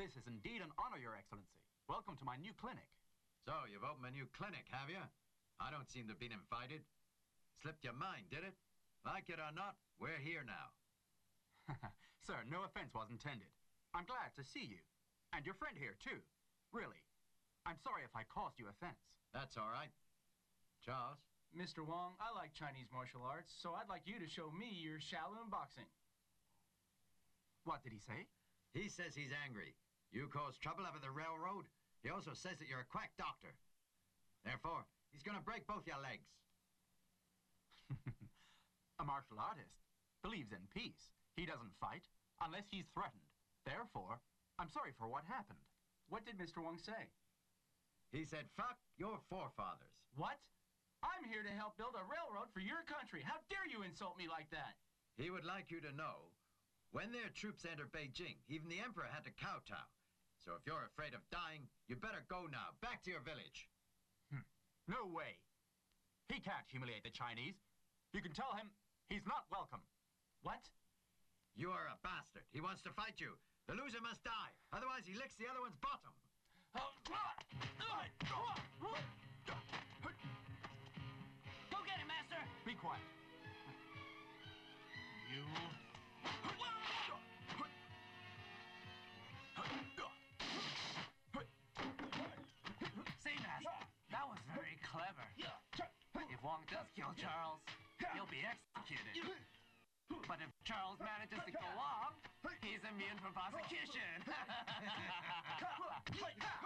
This is indeed an honor, Your Excellency. Welcome to my new clinic. So, you've opened a new clinic, have you? I don't seem to have been invited. Slipped your mind, did it? Like it or not, we're here now. Sir, no offense was intended. I'm glad to see you. And your friend here, too. Really. I'm sorry if I caused you offense. That's all right. Charles? Mr. Wong, I like Chinese martial arts, so I'd like you to show me your Shaolin boxing. What did he say? He says he's angry. You caused trouble over the railroad. He also says that you're a quack doctor. Therefore, he's going to break both your legs. A martial artist believes in peace. He doesn't fight unless he's threatened. Therefore, I'm sorry for what happened. What did Mr. Wong say? He said, fuck your forefathers. What? I'm here to help build a railroad for your country. How dare you insult me like that? He would like you to know, when their troops entered Beijing, even the emperor had to kowtow. So if you're afraid of dying, you better go now, back to your village. No way. He can't humiliate the Chinese. You can tell him he's not welcome. What? You are a bastard. He wants to fight you. The loser must die. Otherwise, he licks the other one's bottom. Go get him, Master! Be quiet. You... Say, Master, that was very clever. If Wong does kill Charles, he'll be executed. But if Charles manages to go off, he's immune from prosecution.